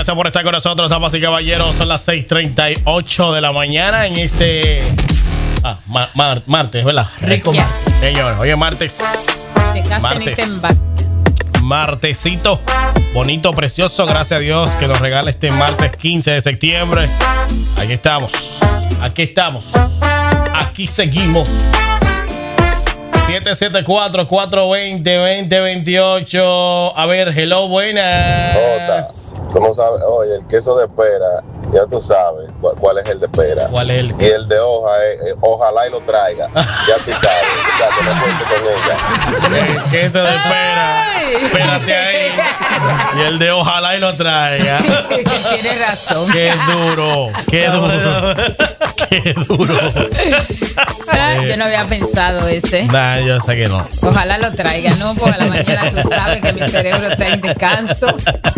Gracias por estar con nosotros, damas y caballeros. Son las 6:38 de la mañana en este martes, ¿verdad? Rico. Yes. Señor, hoy es martes. Martesito bonito, precioso. Gracias a Dios que nos regala este martes 15 de septiembre. Aquí estamos. Aquí seguimos. 774-420-2028. A ver, hello, buenas. Tú no sabes, oye, el queso de pera, ya tú sabes cuál es el de pera. ¿Cuál es el? Y el de hoja, ojalá y lo traiga. Ya tú sabes, ya que no cuente con ella. El queso de pera. Espérate ahí. Y el de ojalá y lo traiga. Tienes razón. Qué duro. Yo no había pensado ese. Nah, yo sé que no. Ojalá lo traiga, ¿no? Porque a la mañana tú sabes que mi cerebro está en descanso.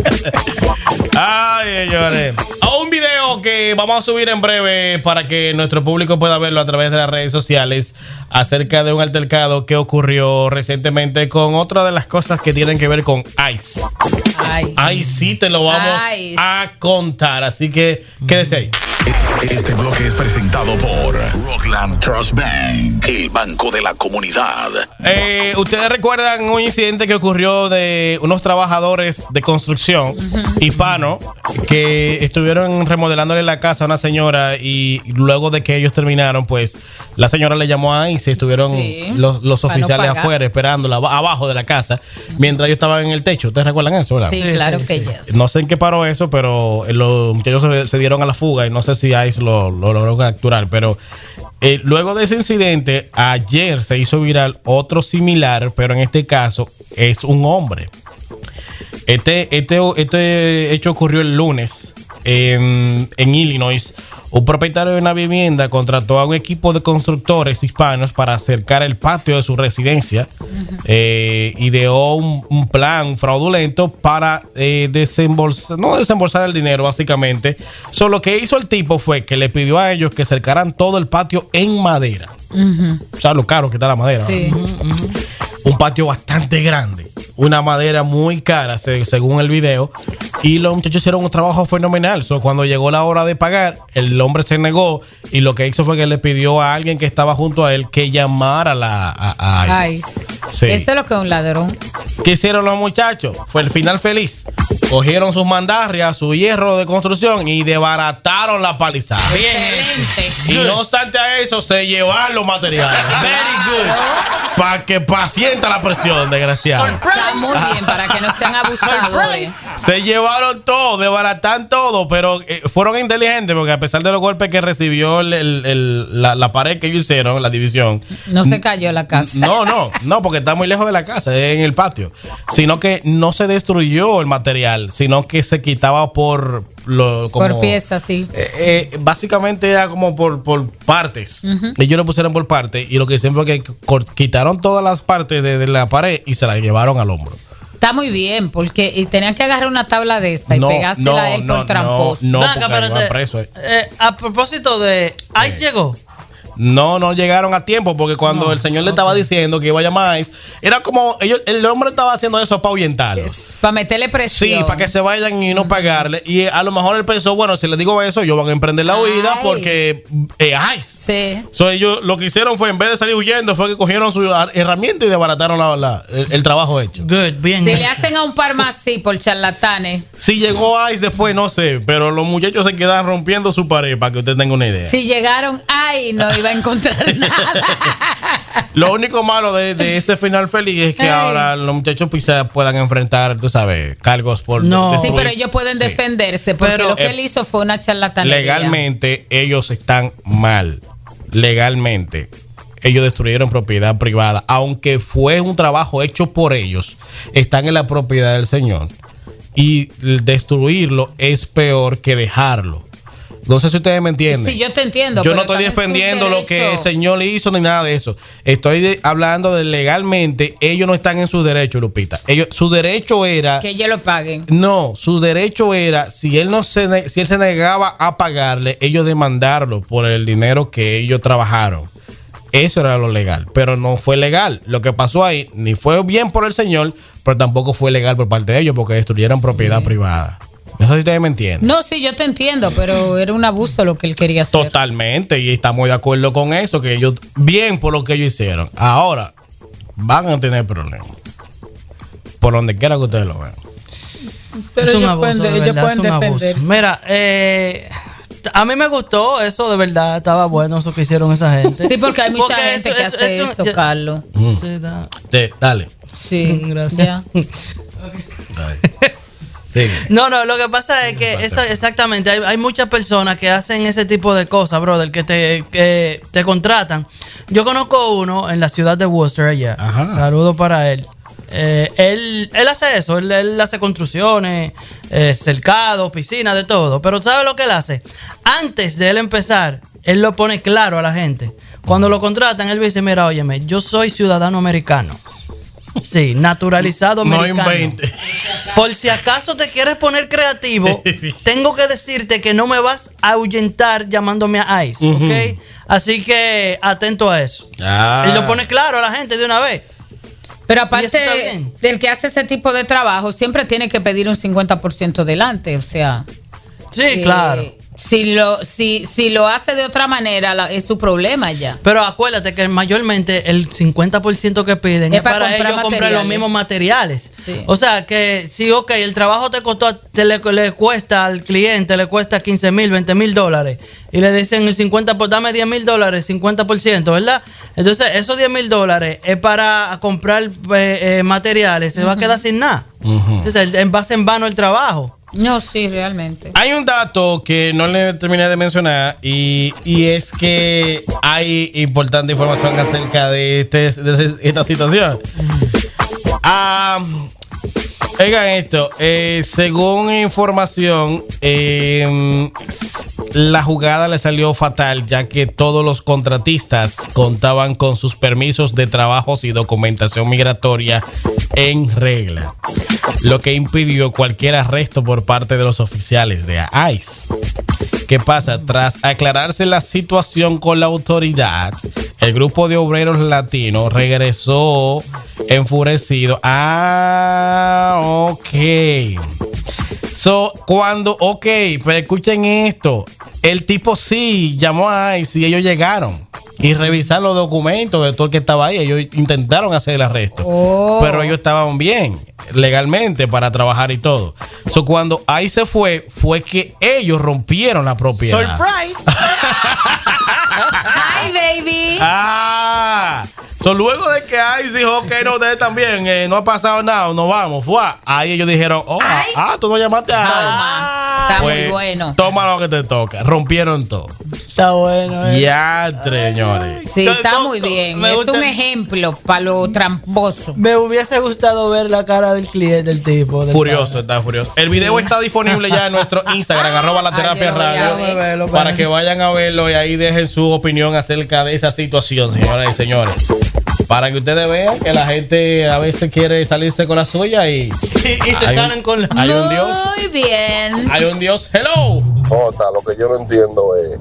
Ay, señores. Un video que vamos a subir en breve para que nuestro público pueda verlo a través de las redes sociales acerca de un altercado que ocurrió recientemente con otra de las cosas que tienen que ver con ICE. Ay, sí te lo vamos a contar. Así que quédese ahí. Este bloque es presentado por Rockland Trust Bank, el banco de la comunidad. Ustedes recuerdan un incidente que ocurrió de unos trabajadores de construcción hispanos que estuvieron remodelándole la casa a una señora y luego de que ellos terminaron, pues la señora le llamó a ICE y estuvieron los oficiales afuera esperándola abajo de la casa mientras ellos estaban en el techo. ¿Ustedes recuerdan eso, verdad? Sí, claro que yes. No sé en qué paró eso, pero los muchachos se dieron a la fuga y no sé si ICE lo logró capturar, pero luego de ese incidente, ayer se hizo viral otro similar, pero en este caso es un hombre. Este hecho ocurrió el lunes en Illinois. Un propietario de una vivienda contrató a un equipo de constructores hispanos para acercar el patio de su residencia. Ideó un plan fraudulento para desembolsar el dinero, básicamente. Lo que hizo el tipo fue que le pidió a ellos que cercaran todo el patio en madera. O sea, lo caro que está la madera. Sí. Un patio bastante grande, una madera muy cara, según el video. Y los muchachos hicieron un trabajo fenomenal. Cuando llegó la hora de pagar, el hombre se negó y lo que hizo fue que le pidió a alguien que estaba junto a él que llamara a ICE. Sí. Eso es lo que es un ladrón. ¿Qué hicieron los muchachos? Fue el final feliz. Cogieron sus mandarrias, su hierro de construcción y desbarataron la palizada. Excelente. Y no obstante a eso, se llevaron los materiales. Very good. Para que pacienta la presión, desgraciado. Está muy bien, para que no sean abusadores. Se llevaron todo, desbaratan todo, pero fueron inteligentes porque a pesar de los golpes que recibió la pared que ellos hicieron, la división. No se cayó la casa. No, porque está muy lejos de la casa, en el patio. Sino que no se destruyó el material, sino que se quitaba por piezas, sí. Básicamente era como por partes. Ellos lo pusieron por partes y lo que hicieron fue que quitaron todas las partes de la pared y se las llevaron al hombro. Está muy bien, porque tenían que agarrar una tabla de esta y pegársela a él por tramposo. No, porque iba preso. A propósito de ICE llegó. No llegaron a tiempo porque cuando el señor le estaba diciendo que iba a llamar a ICE, era como el hombre estaba haciendo eso para ahuyentarlos. Para meterle presión. Sí, para que se vayan y no pagarle. Y a lo mejor él pensó, bueno, si le digo eso, ellos van a emprender la huida porque ICE. Sí. Ellos lo que hicieron fue, en vez de salir huyendo, fue que cogieron su herramienta y desbarataron el trabajo hecho. Good, bien. Si le hacen a un par más así por charlatanes. Si llegó ICE después, no sé, pero los muchachos se quedan rompiendo su pared para que usted tenga una idea. Si llegaron, no iba a encontrar nada. Lo único malo de ese final feliz es que ahora los muchachos quizás puedan enfrentar, tú sabes, cargos por destruir. Sí, pero ellos pueden defenderse porque lo que él hizo fue una charlatanería. Legalmente ellos están mal. Legalmente ellos destruyeron propiedad privada, aunque fue un trabajo hecho por ellos. Están en la propiedad del señor y destruirlo es peor que dejarlo. No sé si ustedes me entienden. Sí, yo te entiendo. Yo no estoy defendiendo lo que el señor le hizo ni nada de eso. Estoy hablando de legalmente. Ellos no están en su derecho, Lupita. Su derecho era que ellos lo paguen. No, su derecho era si él se negaba a pagarle, ellos demandarlo por el dinero que ellos trabajaron. Eso era lo legal, pero no fue legal. Lo que pasó ahí ni fue bien por el señor, pero tampoco fue legal por parte de ellos porque destruyeron propiedad privada. No sé si ustedes me entienden. No, sí, yo te entiendo, pero era un abuso lo que él quería hacer. Totalmente, y estamos de acuerdo con eso, que ellos, bien por lo que ellos hicieron. Ahora, van a tener problemas. Por donde quiera que ustedes lo vean. Pero es un abuso, ellos pueden defenderse. Mira, a mí me gustó eso, de verdad. Estaba bueno eso que hicieron esa gente. Sí, porque hay mucha gente que hace eso, Carlos. Sí, dale. Sí, gracias. Ya. Sí. No, lo que pasa es que exactamente, hay muchas personas que hacen ese tipo de cosas, brother, que te contratan. Yo conozco uno en la ciudad de Worcester allá. Ajá. Saludo para él. Él hace eso, él hace construcciones, cercados, piscinas, de todo. Pero ¿sabe lo que él hace? Antes de él empezar, él lo pone claro a la gente. Cuando lo contratan, él dice, mira, óyeme, yo soy ciudadano americano. Sí, naturalizado americano. No invente. Por si acaso te quieres poner creativo, tengo que decirte que no me vas a ahuyentar llamándome a ICE, ¿ok? Así que atento a eso. Y lo pone claro a la gente de una vez. Pero aparte del que hace ese tipo de trabajo, siempre tiene que pedir un 50% delante, o sea. Sí, claro. Si lo hace de otra manera, es su problema ya. Pero acuérdate que mayormente el 50% que piden es para ellos comprar los mismos materiales. Sí. O sea que si, el trabajo te costó, le cuesta al cliente, le cuesta $15,000, $20,000 y le dicen el 50%, dame $10,000, 50%, ¿verdad? Entonces esos $10,000 es para comprar materiales, se va a quedar sin nada. Entonces va a ser en vano el trabajo. No, sí, realmente. Hay un dato que no le terminé de mencionar y es que hay importante información acerca de esta situación. Oigan esto, según información, la jugada le salió fatal ya que todos los contratistas contaban con sus permisos de trabajos y documentación migratoria en regla, lo que impidió cualquier arresto por parte de los oficiales de ICE. ¿Qué pasa? Tras aclararse la situación con la autoridad, el grupo de obreros latinos regresó enfurecido. Ok. Pero escuchen esto. El tipo sí llamó a ICE y ellos llegaron y revisaron los documentos de todo el que estaba ahí. Ellos intentaron hacer el arresto, pero ellos estaban bien legalmente para trabajar y todo. Cuando ICE se fue que ellos rompieron la propiedad. ¡Surprise! ¡Hi, baby! Luego de que ICE dijo, ok, no, ustedes también, no ha pasado nada, nos vamos, ahí ellos dijeron, tú no llamaste a ICE. Está muy bueno. Toma lo que te toca. Rompieron todo. Está bueno. Ya, señores. Sí, está muy bien. Es un ejemplo para lo tramposo. Me hubiese gustado ver la cara del cliente, del tipo. Furioso, está furioso. El video está disponible ya en nuestro Instagram, @laTerapiaRadio, para que vayan a verlo y ahí dejen su opinión acerca de esa situación, señoras y señores. Para que ustedes vean que la gente a veces quiere salirse con la suya y se salen con la... Hay un Dios. Muy bien. Hay un Dios. Hello. Jota, lo que yo no entiendo es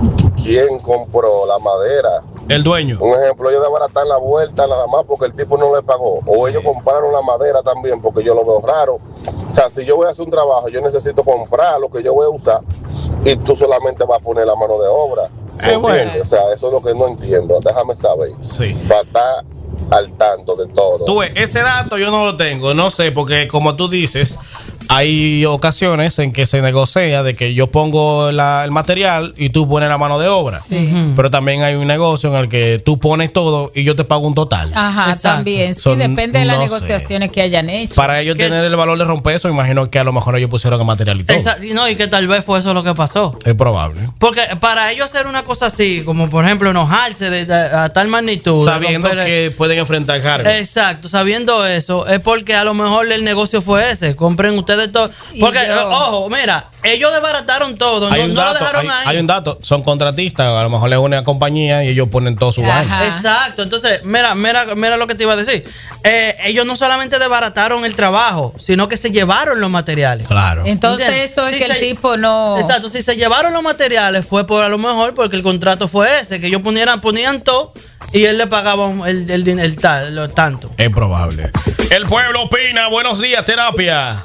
quién compró la madera. El dueño. Un ejemplo, ellos desbaratan la vuelta nada más porque el tipo no le pagó. O ellos compraron la madera también porque yo lo veo raro. O sea, si yo voy a hacer un trabajo, yo necesito comprar lo que yo voy a usar y tú solamente vas a poner la mano de obra. Bueno. O sea, eso es lo que no entiendo. Déjame saber. Sí. Para estar al tanto de todo. Tú ves, ese dato yo no lo tengo. No sé, porque como tú dices, hay ocasiones en que se negocia de que yo pongo el material y tú pones la mano de obra. Sí. Pero también hay un negocio en el que tú pones todo y yo te pago un total. Ajá, exacto. También. Sí, depende de las negociaciones que hayan hecho. Para ellos tener el valor de romper eso, imagino que a lo mejor ellos pusieron el material y todo. Exacto. No, y que tal vez fue eso lo que pasó. Es probable. Porque para ellos hacer una cosa así, como por ejemplo enojarse a tal magnitud, sabiendo que pueden enfrentar cargos. Exacto, sabiendo eso, es porque a lo mejor el negocio fue ese. Compren ustedes todo. Porque, ojo, mira, ellos desbarataron todo, no lo dejaron ahí. Hay un dato, son contratistas, a lo mejor es una compañía y ellos ponen todo su vaina. Exacto, entonces, mira lo que te iba a decir. Ellos no solamente desbarataron el trabajo, sino que se llevaron los materiales. Claro. Entonces, ¿entiendes? Eso es que el tipo no... Exacto, si se llevaron los materiales fue por a lo mejor porque el contrato fue ese, que ellos ponían todo y él le pagaba el tanto. Es probable. El pueblo opina. Buenos días, terapia.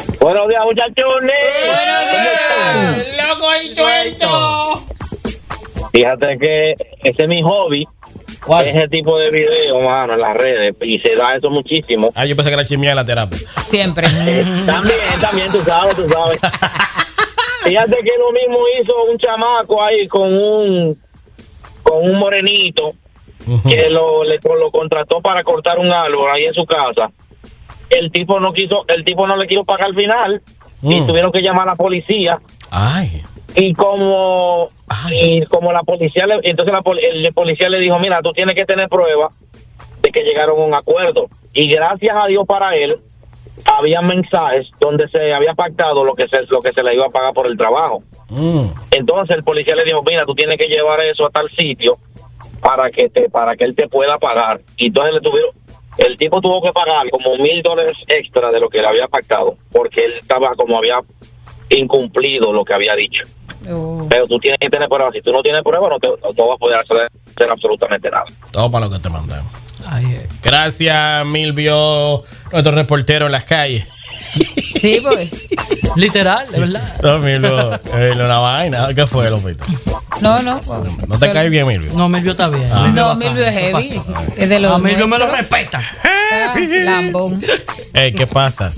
Buenos días, muchachones. Buenos días, loco y suelto. Fíjate que ese es mi hobby. ¿Cuál? Ese tipo de video, mano, en las redes. Y se da eso muchísimo. Yo pensé que era chismear la terapia. Siempre. También, tú sabes. Fíjate que lo mismo hizo un chamaco ahí con un morenito que lo contrató para cortar un árbol ahí en su casa. El tipo no le quiso pagar al final y tuvieron que llamar a la policía. Ay. Y como la policía entonces el policía le dijo, mira, tú tienes que tener prueba de que llegaron a un acuerdo. Y gracias a Dios para él había mensajes donde se había pactado lo que se le iba a pagar por el trabajo. Entonces el policía le dijo, mira, tú tienes que llevar eso a tal sitio para que él te pueda pagar. Y entonces el tipo tuvo que pagar como $1,000 extra de lo que le había pactado, porque él había incumplido lo que había dicho. Pero tú tienes que tener pruebas. Si tú no tienes pruebas, no vas a poder hacer absolutamente nada. Todo para lo que te mandé. Gracias, Milvio, nuestro reportero en las calles. Sí, pues. Literal, de verdad. No, Milvio, una vaina. ¿Qué fue, Lopita? No. ¿No te cae bien, Milvio? No, Milvio está bien. Milvio es heavy. Es de los Milvio me lo respeta. Lambón. ¿Qué pasa?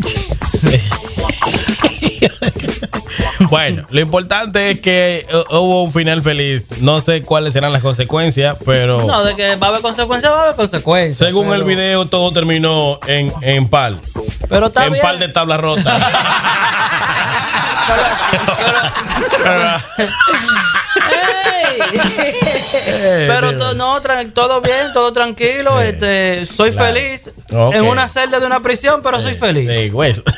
Bueno, lo importante es que hubo un final feliz. No sé cuáles serán las consecuencias, pero... No, de que va a haber consecuencias, Según el video, todo terminó en pal. Pero está bien. En pal de tabla rota. Pero todo bien, todo tranquilo. Soy feliz en una celda de una prisión, pero soy feliz.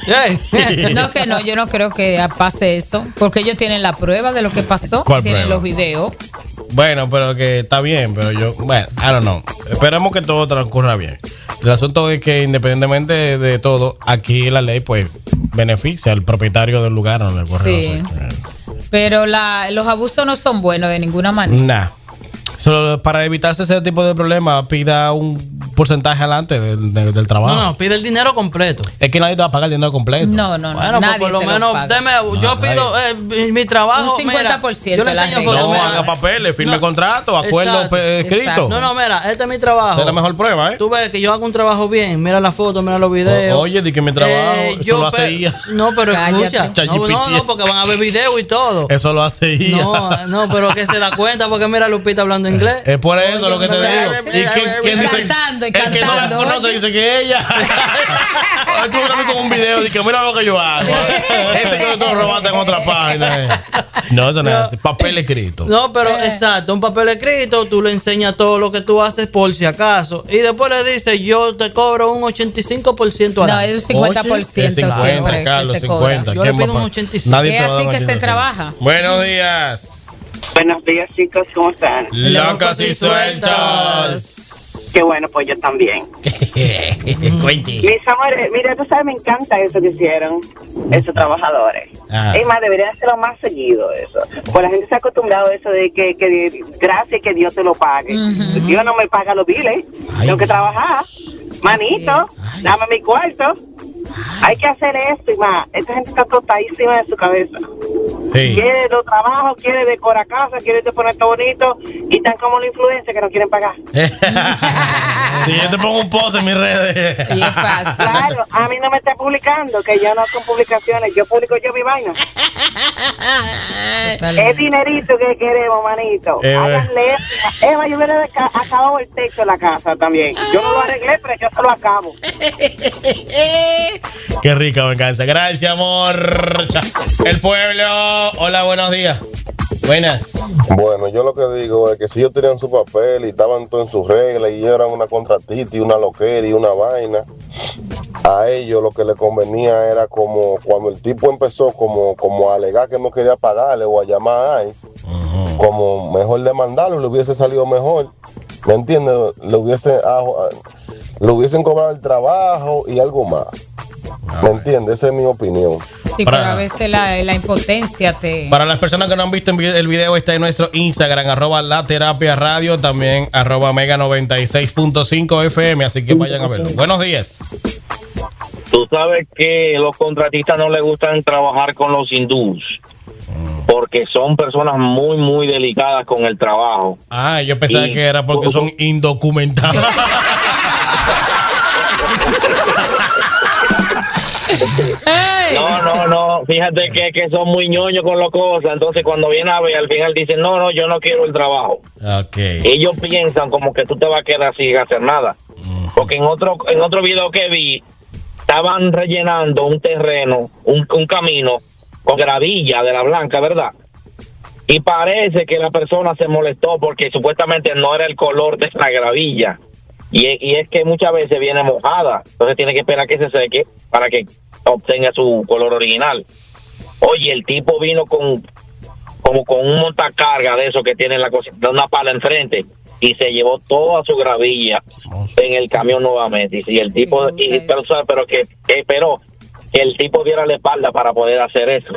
No, yo no creo que pase eso, porque ellos tienen la prueba de lo que pasó. Tienen los videos. Bueno, pero que está bien, pero I don't know. Esperemos que todo transcurra bien. El asunto es que independientemente de todo, aquí la ley pues beneficia al propietario del lugar donde el correo. Sí. Pero los abusos no son buenos de ninguna manera. Nah. Solo para evitarse ese tipo de problemas, pida un porcentaje adelante del trabajo. No, pide el dinero completo. Es que nadie te va a pagar el dinero completo. No. Bueno, pues por lo menos, yo pido mi trabajo. Un 50%. Yo le enseño fotos. No, haga papeles, firme contrato, acuerdo escrito. No, mira, este es mi trabajo. Esa es la mejor prueba, Tú ves que yo hago un trabajo bien. Mira las fotos, mira los videos. Oye, di que mi trabajo, eso lo hace ella. No, pero escucha. No, porque van a ver videos y todo. Eso lo hace ella. No, pero que se da cuenta, porque mira a Lupita hablando inglés. Es por eso lo que te digo. ¿Quién dice? Cantando. El que no la conoce dice que ella. Tú grabas con un video y que mira lo que yo hago. Ese que tú robaste en otra página. No, eso no es así. Papel escrito. No, pero exacto, un papel escrito, tú le enseñas todo lo que tú haces por si acaso. Y después le dices, yo te cobro un 85% al año. No, es un 50%. 50, Carlos, 50. Yo le pido un 85%. Nadie es así que se trabaja. Buenos días. Buenos días, chicos, ¿cómo están? Locos y sueltos. Qué bueno, pues yo también. Mis amores, mira, tú sabes, me encanta eso que hicieron esos trabajadores. Es más, debería hacerlo más seguido eso. Pues la gente se ha acostumbrado a eso de que gracias que Dios te lo pague. Dios no me paga los biles, tengo que trabajar. Manito, dame mi cuarto. Hay que hacer esto y más. Esta gente está tostadísima de su cabeza. Sí. Quiere los trabajos, quiere decorar casa, quiere te poner todo bonito y están como la influencia que no quieren pagar. Si yo te pongo un post en mis redes. Y es fácil. Claro, a mí no me está publicando, que yo no con publicaciones, yo publico yo mi vaina. Es dinerito que queremos, manito. Háganle. Eva, yo hubiera acabado el techo de la casa también. Yo no lo arreglé, pero yo se lo acabo. Qué rica venganza. Gracias, amor. El pueblo. Hola, buenos días. Buenas. Bueno, yo lo que digo es que si ellos tenían su papel y estaban todos en sus reglas y ellos eran una contratista y una loquera y una vaina, a ellos lo que les convenía era como cuando el tipo empezó como a alegar que no quería pagarle o a llamar a ICE, como mejor demandarlo, le hubiese salido mejor. ¿Me entiendes? Le hubiesen cobrado el trabajo y algo más. ¿Me entiendes? Esa es mi opinión. Sí, pero a veces la impotencia te... Para las personas que no han visto el video, está en nuestro Instagram, @LaTerapiaRadio, también @Mega 96.5 FM, así que vayan a verlo. Buenos días. Tú sabes que los contratistas no les gustan trabajar con los hindús. Porque son personas muy, muy delicadas con el trabajo. Ah, yo pensaba que era porque son indocumentados. No, fíjate que son muy ñoños con las cosas. Entonces cuando viene a ver, al final dicen, no, yo no quiero el trabajo. Okay. Ellos piensan como que tú te vas a quedar sin hacer nada. Porque en otro video que vi, estaban rellenando un terreno, un camino con gravilla de la blanca, ¿verdad? Y parece que la persona se molestó porque supuestamente no era el color de la gravilla. Y es que muchas veces viene mojada, entonces tiene que esperar que se seque para que obtenga su color original. Oye, el tipo vino con un montacarga de eso que tiene una pala enfrente y se llevó toda su gravilla en el camión nuevamente. Y el tipo, pero que esperó que el tipo diera la espalda para poder hacer eso.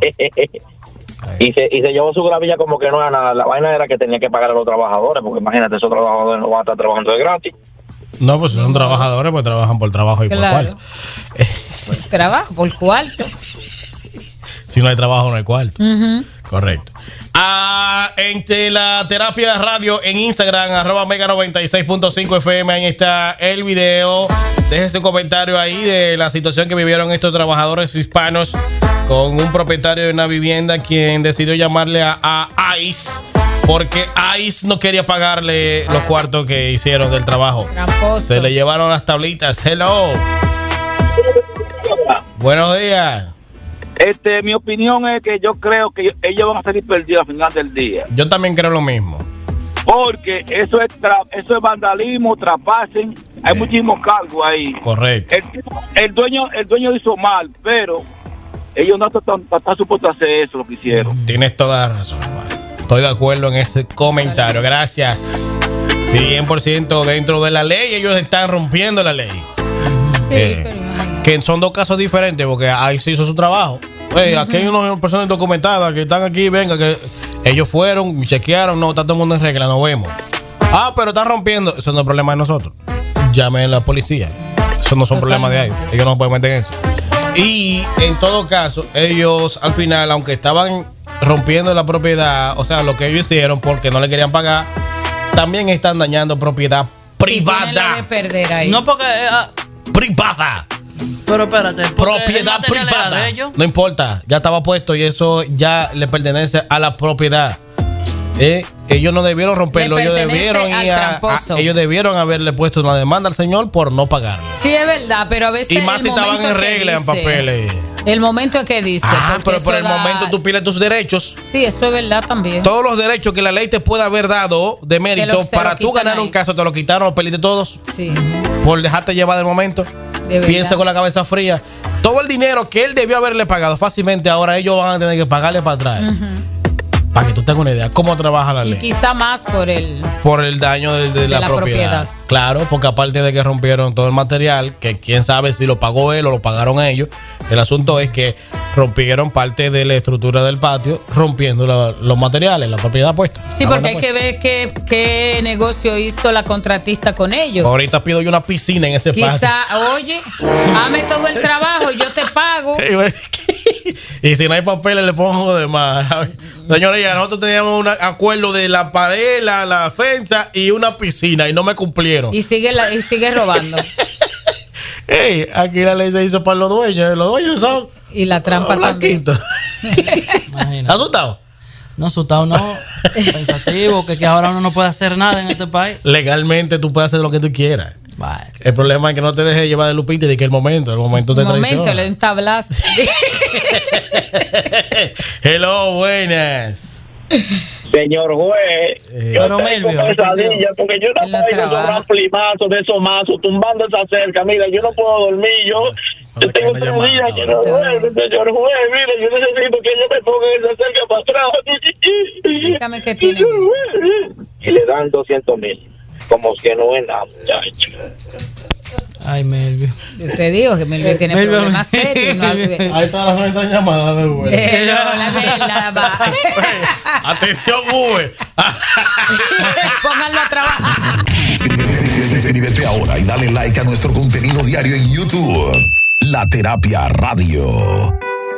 Y se llevó su gravilla como que no era nada. La vaina era que tenía que pagar a los trabajadores, porque imagínate, esos trabajadores no van a estar trabajando de gratis. No, pues son trabajadores, pues trabajan por trabajo y claro. por cuarto. Por trabajo, por cuarto. Si no hay trabajo, no hay cuarto. Uh-huh. Correcto. Entre la terapia radio en Instagram, @mega96.5 FM, ahí está el video. Deje su comentario ahí de la situación que vivieron estos trabajadores hispanos con un propietario de una vivienda quien decidió llamarle a ICE porque ICE no quería pagarle los cuartos que hicieron del trabajo. Tramposo. Se le llevaron las tablitas. Hello. Buenos días. Mi opinión es que yo creo que ellos van a salir perdidos al final del día. Yo también creo lo mismo. Porque eso es vandalismo, trapasen, hay muchísimos cargos ahí. Correcto. El dueño hizo mal, pero ellos no están supuestos a hacer eso, lo que hicieron. Tienes toda la razón, hermano. Estoy de acuerdo en ese comentario. Gracias. 100% dentro de la ley, ellos están rompiendo la ley. Sí, que son dos casos diferentes, porque ahí se hizo su trabajo. Aquí hay unas personas documentadas que están aquí, venga, que ellos fueron, chequearon, no, está todo el mundo en regla, nos vemos. Pero están rompiendo, eso no es problema de nosotros. Llamen a la policía. Eso no son problemas de ahí, ellos no se pueden meter en eso. Y en todo caso, ellos al final, aunque estaban rompiendo la propiedad, o sea, lo que ellos hicieron porque no le querían pagar, también están dañando propiedad privada. De perder ahí. No porque privada. Pero espérate, propiedad privada de ellos. No importa, ya estaba puesto y eso ya le pertenece a la propiedad. Ellos no debieron romperlo, ellos debieron haberle puesto una demanda al señor por no pagar. Sí, es verdad, pero a veces y más si estaban en regla en papeles. El momento que dice. Pero por el momento tú pides tus derechos. Sí, eso es verdad también. Todos los derechos que la ley te puede haber dado de mérito para tú ganar un caso, te lo quitaron, lo perdiste todos. Sí. Por dejarte llevar del momento. Piensa con la cabeza fría. Todo el dinero que él debió haberle pagado fácilmente, ahora ellos van a tener que pagarle para atrás. Para que tú tengas una idea cómo trabaja la ley. Y quizá más por el daño de la propiedad. Claro, porque aparte de que rompieron todo el material, que quién sabe si lo pagó él o lo pagaron ellos, el asunto es que rompieron parte de la estructura del patio, rompiendo los materiales, la propiedad puesta. Sí, porque hay que ver qué negocio hizo la contratista con ellos. Ahorita pido yo una piscina en ese patio. Quizá, oye, hazme todo el trabajo, yo te pago. Y si no hay papeles, le pongo de más. Señores, ya nosotros teníamos un acuerdo de la pared, la fensa y una piscina y no me cumplieron. Y sigue robando. Aquí la ley se hizo para los dueños son. Y la trampa también. ¿Estás asustado? No, asustado no. Pensativo, que ahora uno no puede hacer nada en este país. Legalmente tú puedes hacer lo que tú quieras. Vale. El problema es que no te dejes llevar de Lupita y de que el momento te traiciona. El momento, le entablas. Hello, buenas. Señor juez, yo tengo pesadilla porque yo no puedo sobrar plimazos de esos mazos, tumbando esa cerca. Mira, yo no puedo dormir, yo tengo 3 días que no duermo, señor juez. Mira, yo necesito que yo me ponga esa cerca para atrás. Dígame qué tiene. Y le dan 200,000, como que no es nada, muchacho. Ay, Melvio. Yo te digo que Melvio tiene problemas serios. No, ahí está la nuestra llamada de Uber. Atención, Uber. Pónganlo a trabajar. Suscríbete ahora y dale like a nuestro contenido diario en YouTube. La Terapia Radio.